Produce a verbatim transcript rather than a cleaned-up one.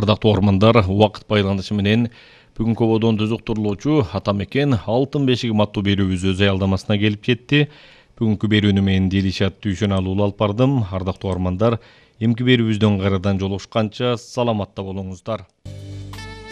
Ардактуу угармандар, убакыт байланышы менен бүгүнкү ободон уктурулуучу Атамекен Алтын бешиги аттуу берүүбүз өз аялдамасына келип жетти. Бүгүнкү берүүнү мен Дилишат Дүйшөналуу алып бардым. Ардактуу угармандар, эмки берүүбүздөн кайрадан жолугушканча саламатта болуңуздар.